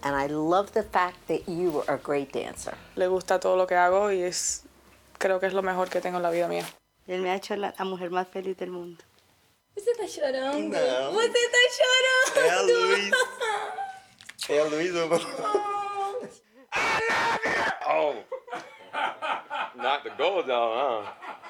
And I love the fact that you are a great dancer. Le gusta todo lo que hago y creo que es lo mejor que tengo en la vida mía. Él me ha hecho la mujer más feliz del mundo. Você tá chorando? Não. Você tá chorando! É a Luiz. É a Luiz, amor. Oh. Not the gold though, huh?